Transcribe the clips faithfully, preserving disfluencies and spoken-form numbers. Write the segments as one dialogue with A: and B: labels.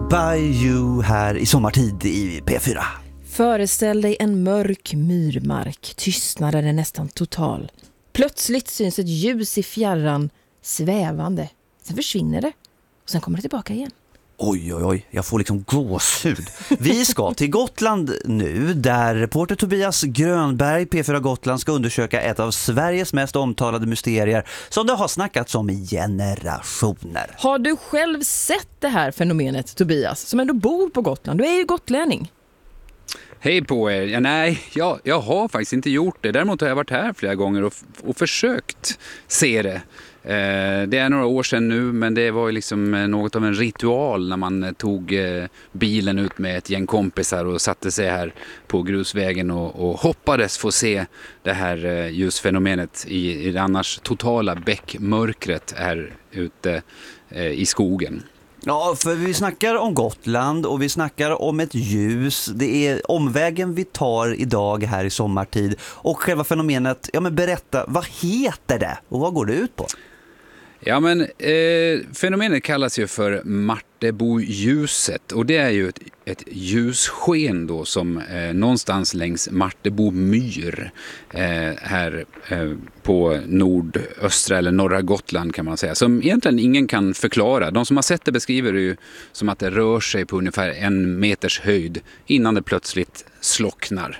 A: by You här i sommartid i P fyra.
B: Föreställ dig en mörk myrmark, tystnaden är nästan total. Plötsligt syns ett ljus i fjärran, svävande. Sen försvinner det och sen kommer det tillbaka igen.
A: Oj, oj, oj, jag får liksom gåshud. Vi ska till Gotland nu, där reporter Tobias Grönberg, P fyra Gotland, ska undersöka ett av Sveriges mest omtalade mysterier som det har snackats om i generationer.
B: Har du själv sett det här fenomenet, Tobias, som ändå bor på Gotland? Du är ju gotlänning.
C: Hej på er. Ja, nej, jag, jag har faktiskt inte gjort det. Däremot har jag varit här flera gånger och, och försökt se det. Eh, det är några år sedan nu, men det var ju liksom något av en ritual när man tog eh, bilen ut med ett gäng kompisar och satte sig här på grusvägen och, och hoppades få se det här eh, ljusfenomenet i, i det annars totala bäckmörkret här ute eh, i skogen.
A: Ja, för vi snackar om Gotland och vi snackar om ett ljus. Det är omvägen vi tar idag här i sommartid. Och själva fenomenet, ja men berätta, vad heter det och vad går det ut på?
C: Ja, men eh, fenomenet kallas ju för Marteboljuset, och det är ju ett, ett ljussken då som eh, någonstans längs Martebo myr eh, här eh, på nordöstra eller norra Gotland kan man säga, som egentligen ingen kan förklara. De som har sett det beskriver det ju som att det rör sig på ungefär en meters höjd innan det plötsligt slocknar.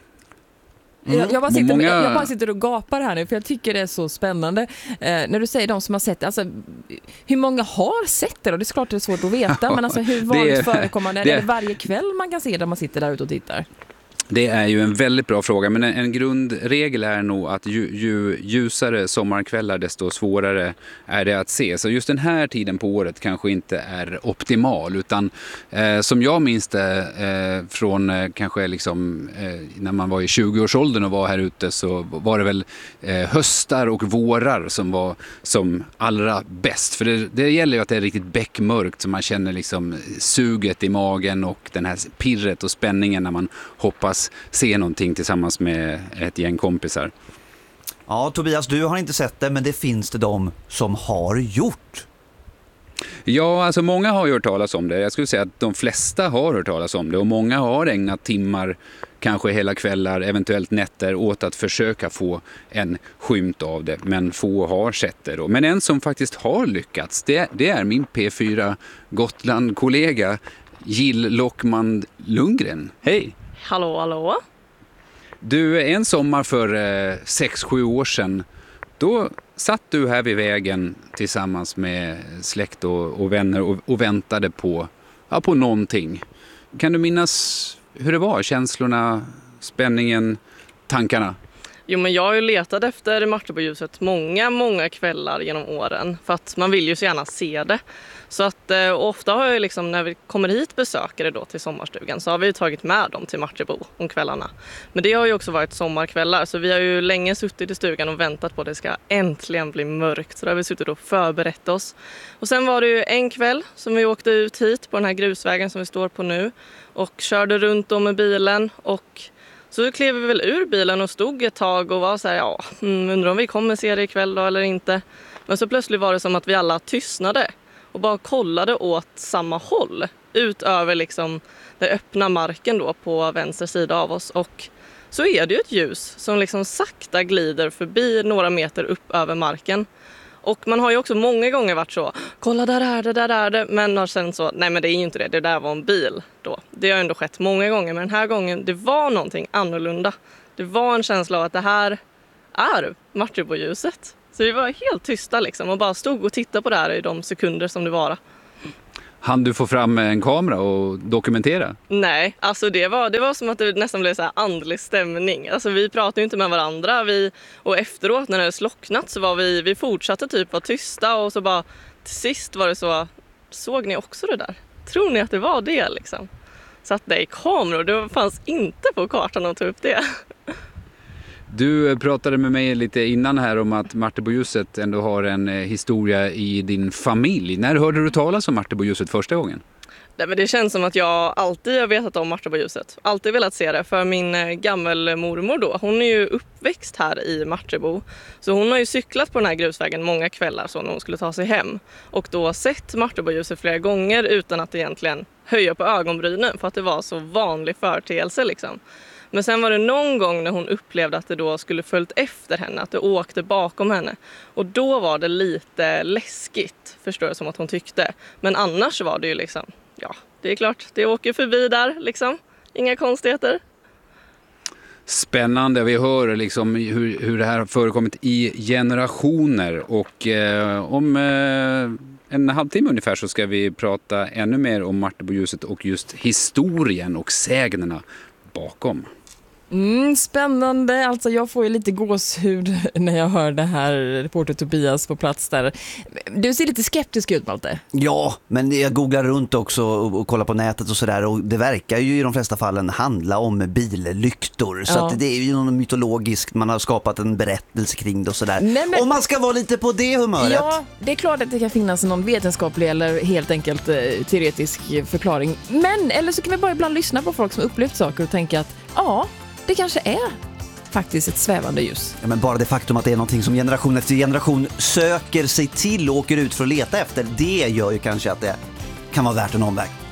B: Mm. Jag, jag, bara sitter,
C: Många...
B: jag bara sitter och gapar här nu, för jag tycker det är så spännande. Eh, när du säger de som har sett det, alltså, hur många har sett det då? Det är klart det är svårt att veta, men alltså, hur vanligt det, förekommande det, är det varje kväll man kan se där man sitter där ute och tittar? Det
C: är ju en väldigt bra fråga, men en, en grundregel är nog att ju, ju ljusare sommarkvällar desto svårare är det att se. Så just den här tiden på året kanske inte är optimal, utan eh, som jag minns det eh, från eh, kanske liksom eh, när man var i tjugoårsåldern och var här ute, så var det väl eh, höstar och vårar som var som allra bäst. För det, det gäller ju att det är riktigt bäckmörkt, så man känner liksom suget i magen och den här pirret och spänningen när man hoppas se någonting tillsammans med ett gäng kompisar.
A: Ja, Tobias, du har inte sett det, men det finns det de som har gjort.
C: Ja, alltså många har ju hört talas om det. Jag skulle säga att de flesta har hört talas om det, och många har ägnat timmar, kanske hela kvällar, eventuellt nätter åt att försöka få en skymt av det, men få har sett det då. Men en som faktiskt har lyckats, det, det är min P fyra Gotland-kollega Jill Lockman Lundgren. Hej!
D: Hallå, hallå.
C: Du, en sommar för eh, sex sju år sedan, då satt du här vid vägen tillsammans med släkt och, och vänner och, och väntade på, ja, på någonting. Kan du minnas hur det var? Känslorna, spänningen, tankarna?
D: Jo, men jag har ju letat efter Marteboljuset många, många kvällar genom åren, för att man vill ju så gärna se det. Så att eh, ofta har jag liksom, när vi kommer hit besökare då till sommarstugan, så har vi tagit med dem till Martebo om kvällarna. Men det har ju också varit sommarkvällar, så vi har ju länge suttit i stugan och väntat på att det ska äntligen bli mörkt. Så då har vi suttit och förberett oss. Och sen var det ju en kväll som vi åkte ut hit på den här grusvägen som vi står på nu och körde runt om med bilen, och så klev vi väl ur bilen och stod ett tag och var så här, ja, undrar om vi kommer se det ikväll då eller inte. Men så plötsligt var det som att vi alla tystnade och bara kollade åt samma håll, ut över liksom den öppna marken då på vänster sida av oss. Och så är det ju ett ljus som liksom sakta glider förbi några meter upp över marken. Och man har ju också många gånger varit så, kolla där är det, där är det, men har sen så, nej men det är ju inte det, det där var en bil då. Det har ändå skett många gånger, men den här gången, det var någonting annorlunda. Det var en känsla av att det här är Marteboljuset. Så vi var helt tysta liksom och bara stod och tittade på det här i de sekunder som det var.
C: Han du få fram en kamera och dokumentera?
D: Nej, alltså det var, det var som att det nästan blev så här andlig stämning. Alltså vi pratade ju inte med varandra. Vi, och efteråt när det hade slocknat så var vi, vi fortsatte typ vara tysta. Och så bara till sist var det så, såg ni också det där? Tror ni att det var det liksom? Satt det i kameror, det fanns inte på kartan att ta upp det.
C: Du pratade med mig lite innan här om att Marteboljuset ändå har en historia i din familj. När hörde du talas om Marteboljuset första gången?
D: Nej, men det känns som att jag alltid har vetat om Marteboljuset. Alltid velat se det, för min gammelmormor då, hon är ju uppväxt här i Martebo. Så hon har ju cyklat på den här grusvägen många kvällar så när hon skulle ta sig hem. Och då sett Marteboljuset flera gånger utan att egentligen höja på ögonbrynen för att det var så vanlig företeelse liksom. Men sen var det någon gång när hon upplevde att det då skulle följt efter henne, att det åkte bakom henne. Och då var det lite läskigt, förstår jag som att hon tyckte. Men annars var det ju liksom, ja, det är klart, det åker förbi där liksom. Inga konstigheter.
C: Spännande, vi hör liksom hur, hur det här har förekommit i generationer och eh, om eh, en halvtimme ungefär så ska vi prata ännu mer om Marteboljuset och just historien och sägnerna bakom.
B: Mm, spännande, alltså jag får ju lite gåshud när jag hör det här, reporter Tobias på plats där. Du ser lite skeptisk ut, Malte.
A: Ja, men jag googlar runt också och, och kollar på nätet och sådär, och det verkar ju i de flesta fallen handla om billyktor, så
B: ja.
A: att det är ju något mytologiskt, man har skapat en berättelse kring det och sådär.
B: Nej, men...
A: Om man ska vara lite på det humöret.
B: Ja, det är klart att det kan finnas någon vetenskaplig eller helt enkelt eh, teoretisk förklaring. Men, eller så kan vi bara ibland lyssna på folk som upplevt saker och tänka att ja, det kanske är faktiskt ett svävande ljus.
A: Ja, men bara det faktum att det är någonting som generation efter generation söker sig till och åker ut för att leta efter, det gör ju kanske att det kan vara värt en omväg.